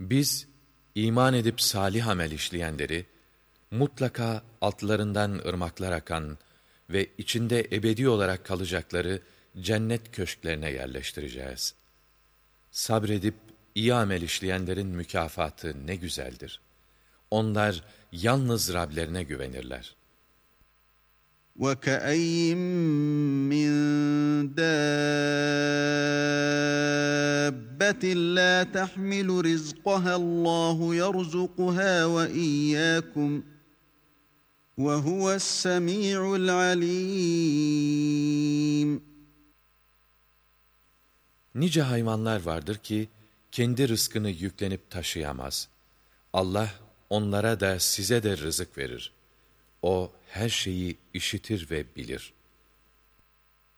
Biz iman edip salih amel işleyenleri mutlaka altlarından ırmaklar akan ve içinde ebedi olarak kalacakları cennet köşklerine yerleştireceğiz. Sabredip iyi amel işleyenlerin mükafatı ne güzeldir. Onlar yalnız Rablerine güvenirler. وَكَأَيِّن مِّن دَابَّةٍ لَّا تَحْمِلُ رِزْقَهَا اللّٰهُ يَرْزُقُهَا وَإِيَّاكُمْ ۚ وَهُوَ السَّمِيعُ الْعَلِيمُ. Nice hayvanlar vardır ki kendi rızkını yüklenip taşıyamaz. Allah onlara da size de rızık verir. O her şeyi işitir ve bilir.